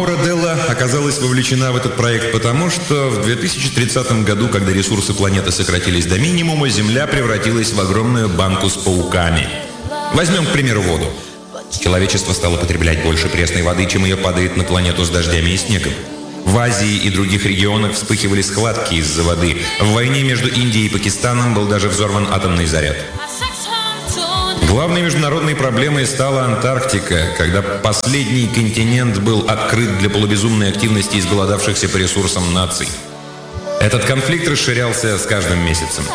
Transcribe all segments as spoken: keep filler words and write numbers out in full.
Маура Делла оказалась вовлечена в этот проект потому, что в две тысячи тридцатом году, когда ресурсы планеты сократились до минимума, Земля превратилась в огромную банку с пауками. Возьмем, к примеру, воду. Человечество стало потреблять больше пресной воды, чем ее падает на планету с дождями и снегом. В Азии и других регионах вспыхивали схватки из-за воды. В войне между Индией и Пакистаном был даже взорван атомный заряд. Главной международной проблемой стала Антарктика, когда последний континент был открыт для полубезумной активности изголодавшихся по ресурсам наций. Этот конфликт расширялся с каждым месяцем.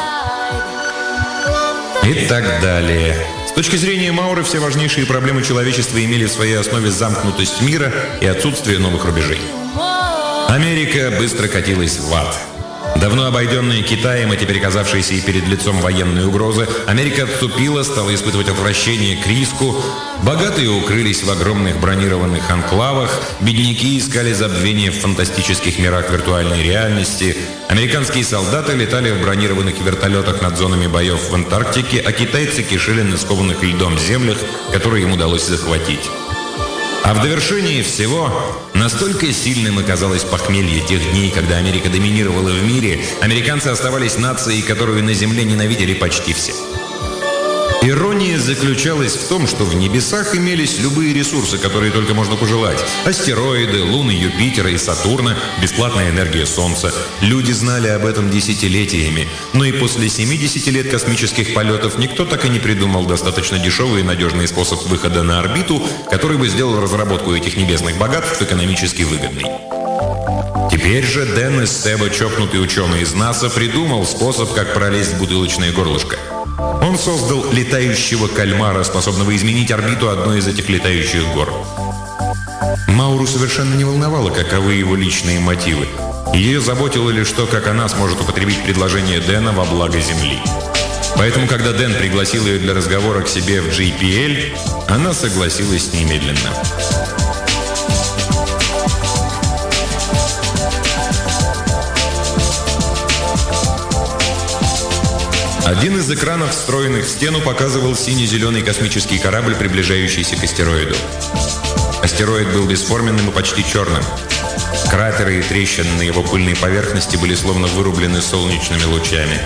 И так далее. С точки зрения Мауры, все важнейшие проблемы человечества имели в своей основе замкнутость мира и отсутствие новых рубежей. Америка быстро катилась в ад. Давно обойденная Китаем, а теперь оказавшаяся и перед лицом военной угрозы, Америка отступила, стала испытывать отвращение к риску. Богатые укрылись в огромных бронированных анклавах, бедняки искали забвение в фантастических мирах виртуальной реальности. Американские солдаты летали в бронированных вертолетах над зонами боев в Антарктике, а китайцы кишели на скованных льдом землях, которые им удалось захватить. А в довершении всего, настолько сильным оказалось похмелье тех дней, когда Америка доминировала в мире, американцы оставались нацией, которую на Земле ненавидели почти все. Ирония заключалась в том, что в небесах имелись любые ресурсы, которые только можно пожелать. Астероиды, луны Юпитера и Сатурна, бесплатная энергия Солнца. Люди знали об этом десятилетиями. Но и после семидесяти лет космических полетов никто так и не придумал достаточно дешевый и надежный способ выхода на орбиту, который бы сделал разработку этих небесных богатств экономически выгодной. Теперь же Дэн Эстебо, чокнутый ученый из НАСА, придумал способ, как пролезть в бутылочное горлышко. Он создал летающего кальмара, способного изменить орбиту одной из этих летающих гор. Мауру совершенно не волновало, каковы его личные мотивы. Ее заботило лишь то, как она сможет употребить предложение Дэна во благо Земли. Поэтому, когда Дэн пригласил ее для разговора к себе в джей пи эл, она согласилась немедленно. Один из экранов, встроенных в стену, показывал сине-зеленый космический корабль, приближающийся к астероиду. Астероид был бесформенным и почти черным. Кратеры и трещины на его пыльной поверхности были словно вырублены солнечными лучами.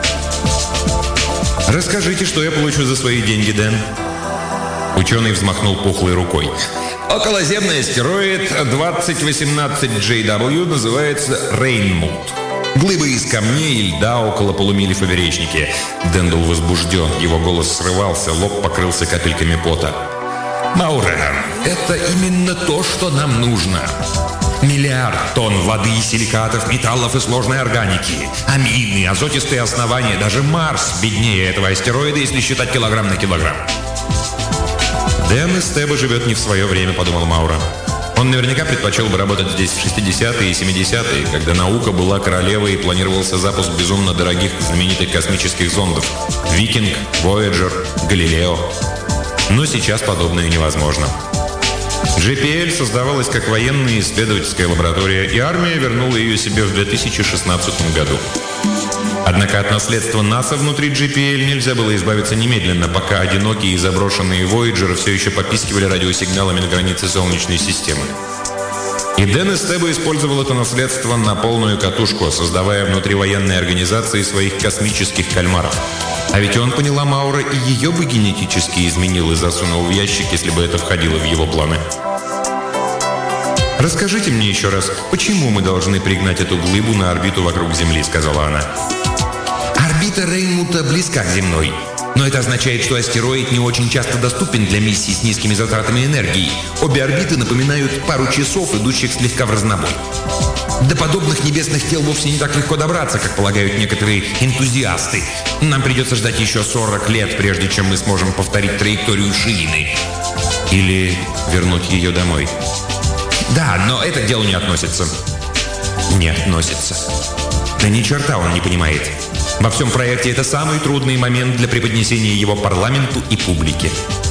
«Расскажите, что я получу за свои деньги, Дэн?» Ученый взмахнул пухлой рукой. «Околоземный астероид двадцать восемнадцать джей дабл ю называется Рейнмут. Глыбы из камней и льда около полумили в поперечнике». Дэн был возбужден, его голос срывался, лоб покрылся капельками пота. «Маура, это именно то, что нам нужно. Миллиард тонн воды, силикатов, металлов и сложной органики. Амины, азотистые основания. Даже Марс беднее этого астероида, если считать килограмм на килограмм». «Дэн Эстебо живет не в свое время», — подумал Маура. Он наверняка предпочел бы работать здесь в шестидесятые и семидесятые, когда наука была королевой и планировался запуск безумно дорогих знаменитых космических зондов «Викинг», «Вояджер», «Галилео». Но сейчас подобное невозможно. джей пи эл создавалась как военная исследовательская лаборатория, и армия вернула ее себе в две тысячи шестнадцатом году. Однако от наследства НАСА внутри джей пи эл нельзя было избавиться немедленно, пока одинокие и заброшенные «Вояджеры» все еще попискивали радиосигналами на границе Солнечной системы. И Дэн Эстебо использовал это наследство на полную катушку, создавая внутри военной организации своих космических кальмаров. А ведь он, поняла Маура, и ее бы генетически изменил и засунул в ящик, если бы это входило в его планы. «Расскажите мне еще раз, почему мы должны пригнать эту глыбу на орбиту вокруг Земли?» — сказала она. «Орбита Рейнмута близка к земной. Но это означает, что астероид не очень часто доступен для миссий с низкими затратами энергии. Обе орбиты напоминают пару часов, идущих слегка в разнобой. До подобных небесных тел вовсе не так легко добраться, как полагают некоторые энтузиасты. Нам придется ждать еще сорок лет, прежде чем мы сможем повторить траекторию Ширины. Или вернуть ее домой. Да, но это к делу не относится». «Не относится». Да ни черта он не понимает. Во всем проекте это самый трудный момент для преподнесения его парламенту и публике.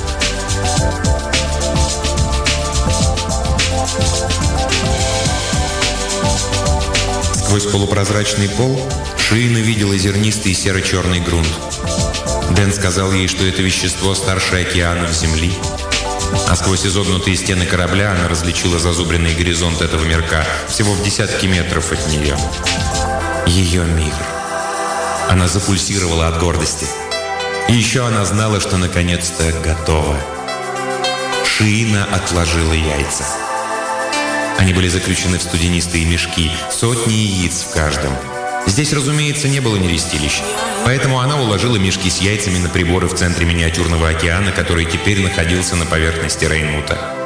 Сквозь полупрозрачный пол Ширина видела зернистый серо-черный грунт. Дэн сказал ей, что это вещество старше океанов Земли. А сквозь изогнутые стены корабля она различила зазубренный горизонт этого мирка всего в десятки метров от нее. Ее мир. Она запульсировала от гордости. И еще она знала, что наконец-то готова. Шиина отложила яйца. Они были заключены в студенистые мешки, сотни яиц в каждом. Здесь, разумеется, не было нерестилищ. Поэтому она уложила мешки с яйцами на приборы в центре миниатюрного океана, который теперь находился на поверхности Рейнмута.